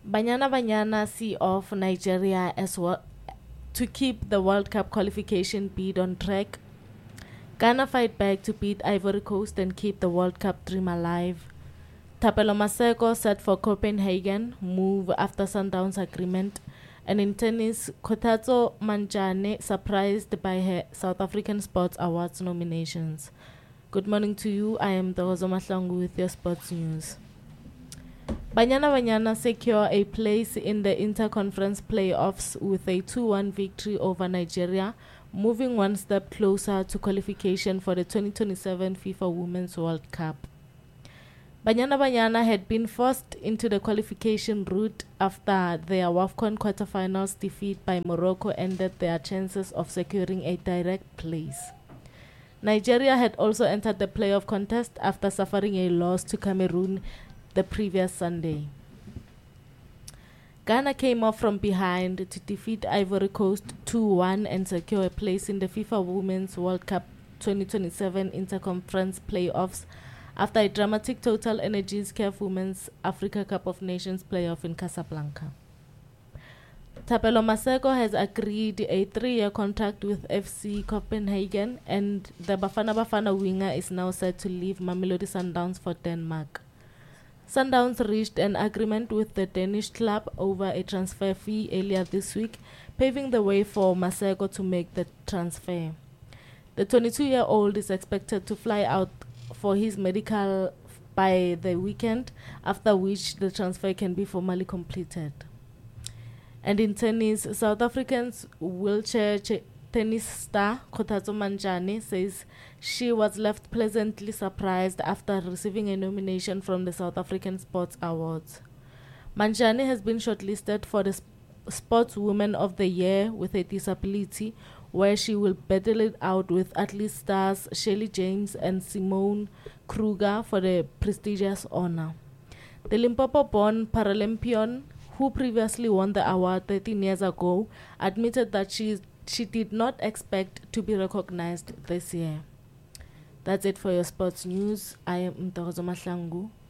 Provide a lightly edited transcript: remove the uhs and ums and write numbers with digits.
Banyana Banyana see off Nigeria as well to keep the World Cup qualification bid on track. Ghana fight back to beat Ivory Coast and keep the World Cup dream alive. Thapelo Maseko set for Copenhagen, move after Sundowns agreement. And in tennis, Kotatso Manjane surprised by her South African Sports Awards nominations. Good morning to you. I am Dozo Mahlangu with your sports news. Banyana Banyana secure a place in the Interconference playoffs with a 2-1 victory over Nigeria, moving one step closer to qualification for the 2027 FIFA Women's World Cup. Banyana Banyana had been forced into the qualification route after their WAFCON quarterfinals defeat by Morocco ended their chances of securing a direct place. Nigeria had also entered the playoff contest after suffering a loss to Cameroon the previous Sunday. Ghana came off from behind to defeat Ivory Coast 2-1 and secure a place in the FIFA Women's World Cup 2027 Interconference playoffs after a dramatic Total Energies CAF Women's Africa Cup of Nations playoff in Casablanca. Thapelo Maseko has agreed a 3-year contract with FC Copenhagen, and the Bafana Bafana winger is now set to leave Mamelodi Sundowns for Denmark. Sundowns reached an agreement with the Danish club over a transfer fee earlier this week, paving the way for Maseko to make the transfer. The 22-year-old is expected to fly out for his medical by the weekend, after which the transfer can be formally completed. And in tennis, South African's wheelchair tennis star Kotatso Manjane says she was left pleasantly surprised after receiving a nomination from the South African Sports Awards. Manjane has been shortlisted for the Sportswoman of the Year with a Disability, where she will battle it out with athlete stars Shirley James and Simone Kruger for the prestigious honor. The Limpopo-born Paralympian, who previously won the award 13 years ago, admitted that she did not expect to be recognized this year. That's it for your sports news. I am Ntokozo Mahlangu.